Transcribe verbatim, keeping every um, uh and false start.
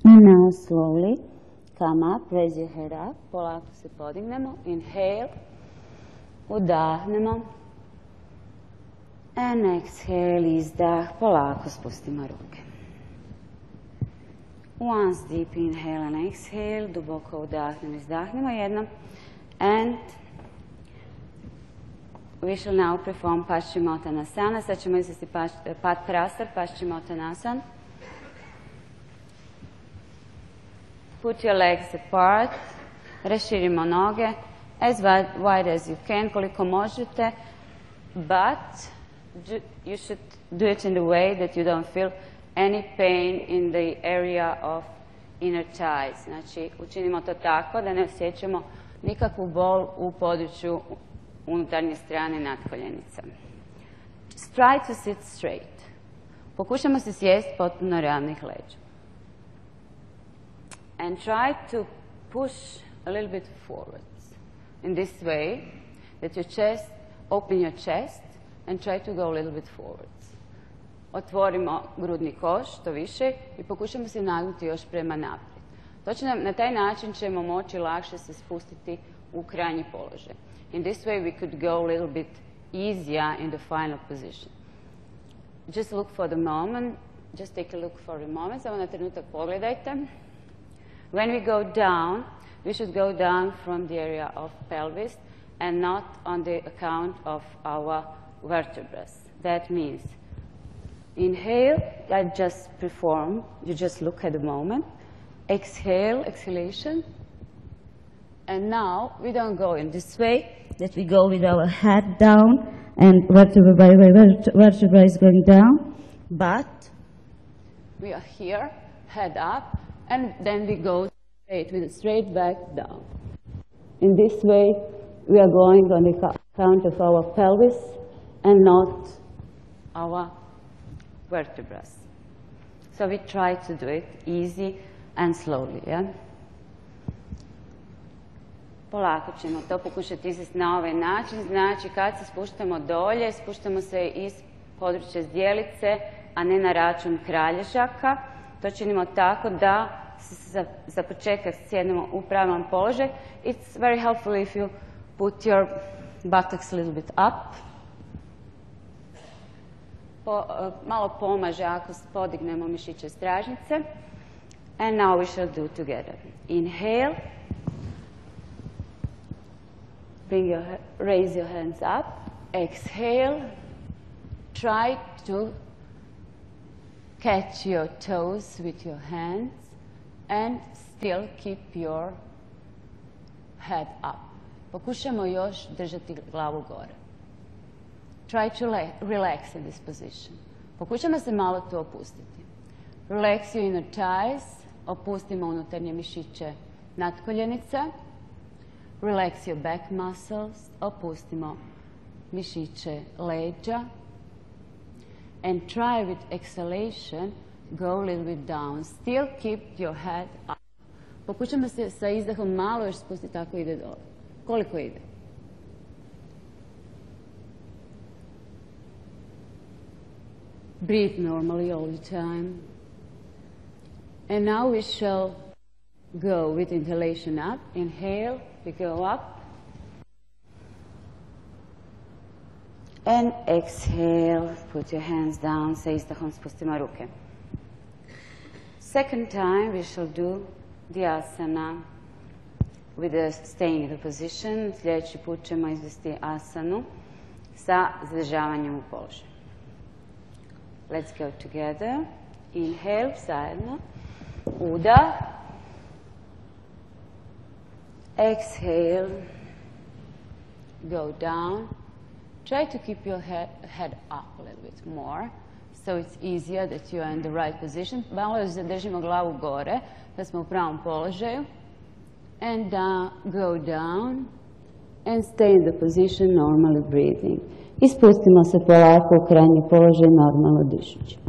And now slowly come up, raise your head up, polako se podignemo, inhale, udahnemo, and exhale, izdah, polako spustimo ruke. Once deep inhale and exhale, duboko udahnemo, izdahnemo jednom, and we shall now perform Paschimottanasana. Sad ćemo izvesti Padprasar, Paschimottanasana. Put your legs apart, raširimo noge as wide as you can, koliko možete, but you should do it in the way that you don't feel any pain in the area of inner thighs. Znači, učinimo to tako da ne osjećamo nikakvu bol u području unutarnje strane natkoljenica. Just try to sit straight. Pokušamo se sjesti potpuno ravnih leđa. And try to push a little bit forwards in this way that your chest, open your chest and try to go a little bit forwards. Otvorimo grudni koš što više i pokušamo se nagnuti još prema naprijed. To će nam, na taj način ćemo moći lakše se spustiti u krajnji položaj. In this way we could go a little bit easier in the final position. Just look for the moment, just take a look for a moment, samo na trenutak pogledajte. When we go down, we should go down from the area of pelvis and not on the account of our vertebrae. That means inhale, I just perform, you just look at the moment. Exhale, exhalation. And now we don't go in this way, that we go with our head down and vertebra by vertebra is going down, but we are here, head up, and then we go straight with a straight back down. In this way, we are going on the account of our pelvis and not our vertebrae. So we try to do it easy and slowly, yeah? Polako ćemo to pokušati izvesti na ovaj način. Znači, kad se spuštamo dolje, spuštamo se iz područja zdjelice, a ne na račun kralježaka. To činimo tako da za, za početak sjednemo u pravilan položaj. It's very helpful if you put your buttocks a little bit up. Po, uh, malo pomaže ako podignemo mišiće stražnice. And now we shall do together. Inhale. Bring your, raise your hands up. Exhale. Try to catch your toes with your hands and still keep your head up. Pokušamo još držati glavu gore. Try to relax in this position. Pokušamo se malo tu opustiti. Relax your inner thighs. Opustimo unutarnje mišiće natkoljenica. Relax your back muscles. Opustimo mišiće leđa. And try with exhalation, go a little bit down. Still keep your head up. Pokušamo se sa izdahom malo još spustiti, tako ide dole. Koliko ide? Breathe normally all the time. And now we shall go with inhalation up. Inhale, we go up. And exhale, put your hands down, sa izdahom spustimo ruke. Second time we shall do the asana with the staying in the position. Sljedeći put ćemo izvesti asanu sa zadržavanjem u položaju. Let's go together. Inhale, zajedno. Udah. Exhale. Go down. Try to keep your head, head up a little bit more, so it's easier that you are in the right position. Malo još zadržimo glavu gore, da smo u pravom položaju. And uh, go down and stay in the position normally breathing. I spustimo se polako u krajnji položaj normalno dišući.